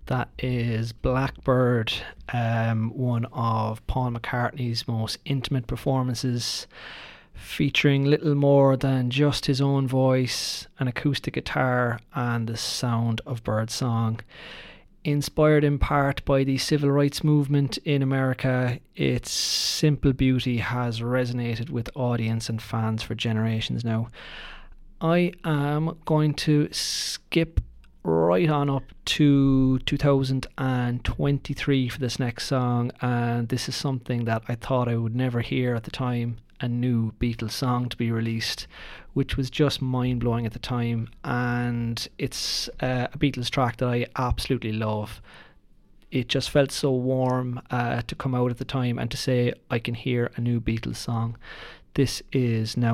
That is Blackbird, one of Paul McCartney's most intimate performances, featuring little more than just his own voice, an acoustic guitar, and the sound of birdsong. Inspired in part by the civil rights movement in America, its simple beauty has resonated with audience and fans for generations now. I am going to skip right on up to 2023 for this next song, and this is something that I thought I would never hear at the time, a new Beatles song to be released, which was just mind-blowing at the time, and it's a Beatles track that I absolutely love. It just felt so warm to come out at the time and to say I can hear a new Beatles song. This is Now